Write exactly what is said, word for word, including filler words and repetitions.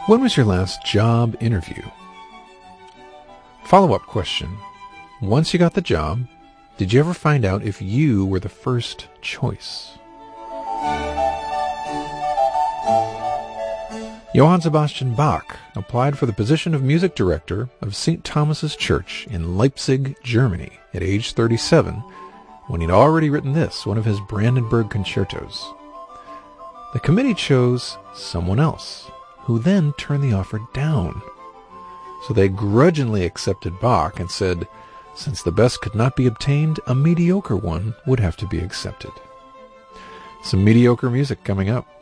When was your last job interview? Follow-up question. Once you got the job, did you ever find out if you were the first choice? Johann Sebastian Bach applied for the position of music director of Saint Thomas's Church in Leipzig, Germany, at age thirty-seven, when he'd already written this, one of his Brandenburg concertos. The committee chose someone else, who then turned the offer down. So they grudgingly accepted Bach and said, since the best could not be obtained, a mediocre one would have to be accepted. Some mediocre music coming up.